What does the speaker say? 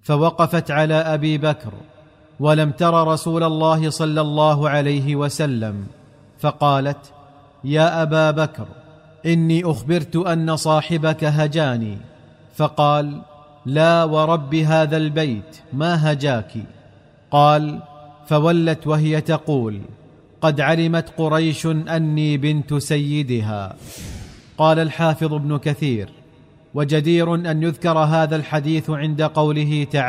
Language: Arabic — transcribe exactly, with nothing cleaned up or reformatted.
فوقفت على أبي بكر ولم تر رسول الله صلى الله عليه وسلم، فقالت: يا أبا بكر، إني أخبرت أن صاحبك هجاني. فقال: لا ورب هذا البيت ما هجاك. قال: فولت وهي تقول: قد علمت قريش أني بنت سيدها. قال الحافظ ابن كثير: وجدير أن يذكر هذا الحديث عند قوله تعالى: